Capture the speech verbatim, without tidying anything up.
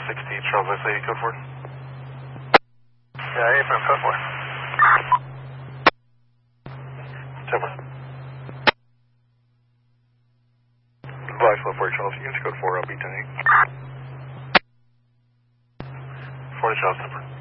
sixty, Charles West eighty, code four. Yeah, A F M, code four. Timber. Advice one four, Charles, units code four, I'll be ten eight. forty, Charles, Timber.